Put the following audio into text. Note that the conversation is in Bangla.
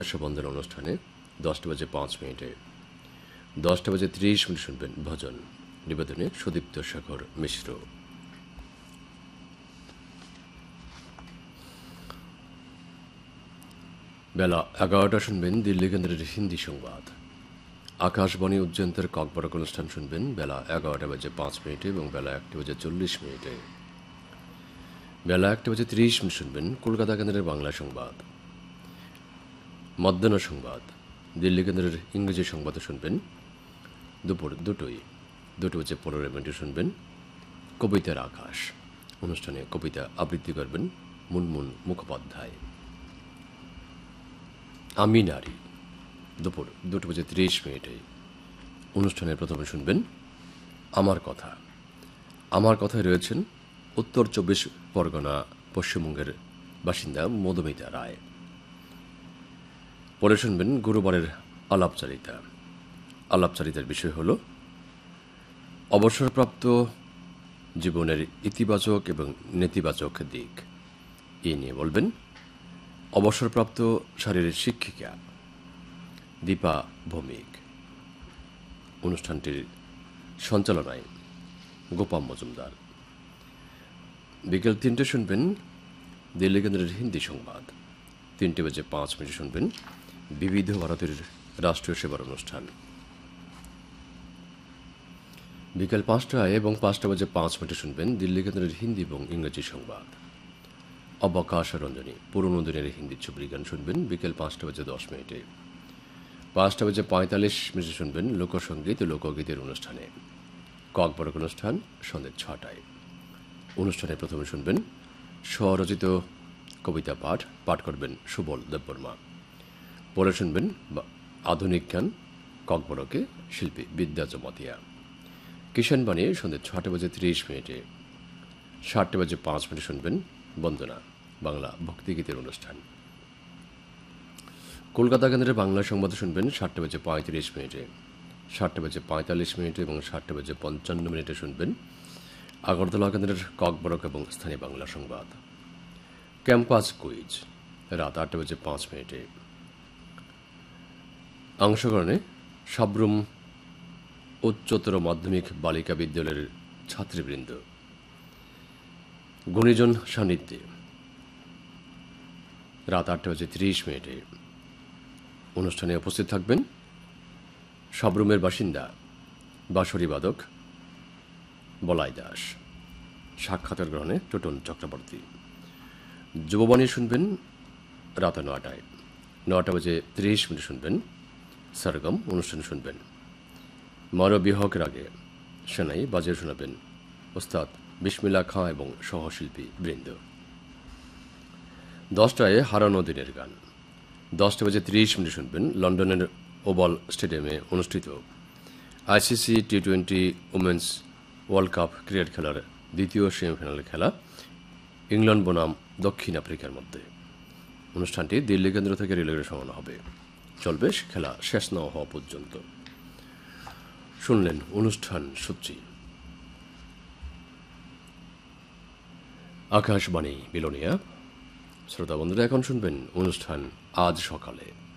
বন্ধন অনুষ্ঠানে 10:05 10:30 শুনবেন ভজন নিবেদনে সুদীপ্ত শেখর মিশ্র। বেলা 11টা শুনবেন দিল্লি কেন্দ্রের হিন্দি সংবাদ। আকাশবাণী উজ্জয়ন্তের ককবরক অনুষ্ঠান শুনবেন বেলা 11:05 এবং বেলা 1:40। বেলা 1:30 শুনবেন কলকাতা কেন্দ্রের বাংলা সংবাদ। মধ্যাহ্ন সংবাদ দিল্লি কেন্দ্রের ইংরেজি সংবাদ শুনবেন দুপুর 2:15 শুনবেন কবিতার আকাশ অনুষ্ঠানে কবিতা আবৃত্তি করবেন মুনমুন মুখোপাধ্যায়। আমি নারী দুপুর 2:30 অনুষ্ঠানের প্রথমে শুনবেন আমার কথা। আমার কথায় রয়েছেন উত্তর 24 পরগনা পশ্চিমবঙ্গের বাসিন্দা মধুমিতা রায়। পরে শুনবেন গুরুবারের আলাপচারিতা। আলাপচারিতার বিষয় হল অবসরপ্রাপ্ত জীবনের ইতিবাচক এবং নেতিবাচক দিক। এ নিয়ে বলবেন অবসরপ্রাপ্ত শারীরিক শিক্ষিকা দীপা ভৌমিক। অনুষ্ঠানটির সঞ্চালনায় গোপাম মজুমদার। বিকেল 3টে শুনবেন দিল্লি কেন্দ্রের হিন্দি সংবাদ। 3:05 শুনবেন বিবিধ ভারতের রাষ্ট্রীয় সেবার অনুষ্ঠান। বিকেল 5টায় এবং 5:05 শুনবেন দিল্লি কেন্দ্রের হিন্দি এবং ইংরেজি সংবাদ। অবকাশ রঞ্জনী পুরনো দিনের হিন্দি ছবির গান শুনবেন বিকেল 5:10। 5:45 শুনবেন লোকসঙ্গীত ও লোকগীতের অনুষ্ঠানে। ককবরক অনুষ্ঠান সন্ধ্যে 6টায়। অনুষ্ঠানে প্রথমে শুনবেন স্বরচিত কবিতা পাঠ করবেন সুবল দেববর্মা। পরে শুনবেন আধুনিক গান ককবরকে শিল্পী বিদ্যা জমাতিয়া। কিষাণ বাণী সন্ধ্যে 6:30। 7:05 শুনবেন বন্দনা বাংলা ভক্তিগীতের অনুষ্ঠান। কলকাতা কেন্দ্রের বাংলা সংবাদ শুনবেন 7:35। 7:45 এবং 7:55 শুনবেন আগরতলা কেন্দ্রের ককবরক এবং স্থানীয় বাংলা সংবাদ। ক্যাম্পাস কুইজ রাত 8:05। অংশগ্রহণে সাবরুম উচ্চতর মাধ্যমিক বালিকা বিদ্যালয়ের ছাত্রীবৃন্দ। গুণীজন সান্নিধ্যে রাত 8:30। অনুষ্ঠানে উপস্থিত থাকবেন সাবরুমের বাসিন্দা বাঁশরি বাদক বলাই দাস। সাক্ষাতের গ্রহণে টোটন চক্রবর্তী। যুববাণী শুনবেন রাত 9টায়। 9:30 শুনবেন সরগম অনুষ্ঠান শুনবেন মানবী হক রাগে সেনাই বাজিয়ে শোনাবেন ওস্তাদ বিসমিল্লাহ খাঁ এবং সহশিল্পী বৃন্দ। 10টায় হারানো দিনের গান। 10:30 শুনবেন লন্ডনের ওভাল স্টেডিয়ামে অনুষ্ঠিত ICC T20 women's world cup cricket খেলার দ্বিতীয় সেমিফাইনাল খেলা ইংল্যান্ড বনাম দক্ষিণ আফ্রিকার মধ্যে। অনুষ্ঠানটি দিল্লি কেন্দ্র থেকে রেলওয়ে সমানো হবে, চলবে খেলা শেষ না হওয়া পর্যন্ত। শুনলেন অনুষ্ঠান সূচি। আকাশবাণী বিলোনিয়া। শ্রোতা বন্ধুরা, এখন শুনবেন অনুষ্ঠান আজ সকালে।